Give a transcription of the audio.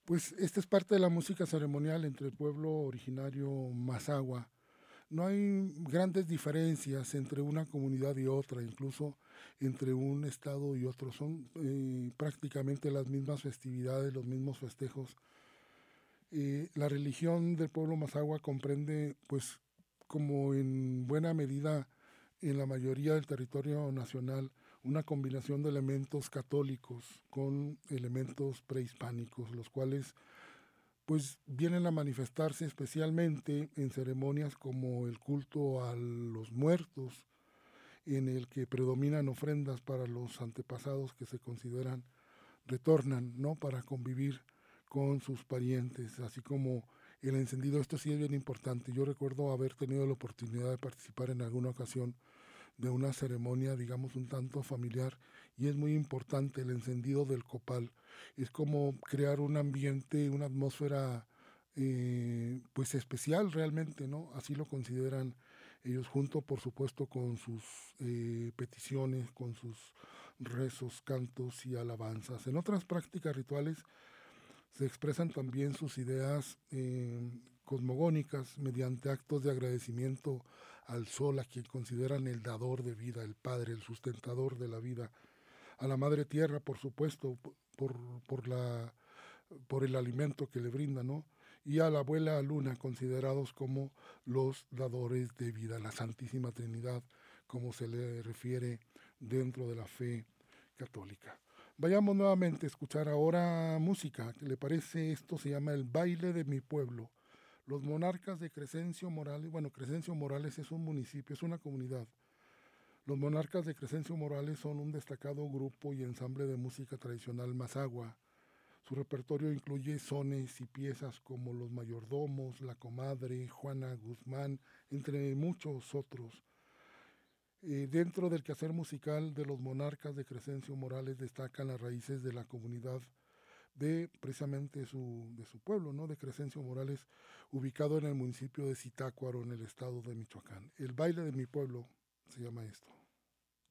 Pues esta es parte de la música ceremonial entre el pueblo originario Mazahua. No hay grandes diferencias entre una comunidad y otra, incluso entre un estado y otro. Son prácticamente las mismas festividades, los mismos festejos. La religión del pueblo Mazahua comprende, pues, como en buena medida en la mayoría del territorio nacional, una combinación de elementos católicos con elementos prehispánicos, los cuales pues vienen a manifestarse especialmente en ceremonias como el culto a los muertos, en el que predominan ofrendas para los antepasados que se consideran retornan, ¿no? Para convivir con sus parientes, así como el encendido. Esto sí es bien importante. Yo recuerdo haber tenido la oportunidad de participar en alguna ocasión de una ceremonia, digamos, un tanto familiar, y es muy importante el encendido del copal. Es como crear un ambiente, una atmósfera, pues especial realmente, ¿no? Así lo consideran ellos, junto, por supuesto, con sus peticiones, con sus rezos, cantos y alabanzas. En otras prácticas rituales se expresan también sus ideas cosmogónicas mediante actos de agradecimiento al sol, a quien consideran el dador de vida, el padre, el sustentador de la vida, a la madre tierra, por supuesto, por el alimento que le brinda, ¿no? Y a la abuela luna, considerados como los dadores de vida, la Santísima Trinidad, como se le refiere dentro de la fe católica. Vayamos nuevamente a escuchar ahora música. ¿Qué le parece? Esto se llama El baile de mi pueblo. Los monarcas de Crescencio Morales, bueno, Crescencio Morales es un municipio, es una comunidad. Los monarcas de Crescencio Morales son un destacado grupo y ensamble de música tradicional mazahua. Su repertorio incluye sones y piezas como Los Mayordomos, La Comadre, Juana Guzmán, entre muchos otros. Dentro del quehacer musical de los monarcas de Crescencio Morales destacan las raíces de la comunidad de precisamente de su pueblo, ¿no? De Crescencio Morales, ubicado en el municipio de Zitácuaro, en el estado de Michoacán. El baile de mi pueblo se llama esto.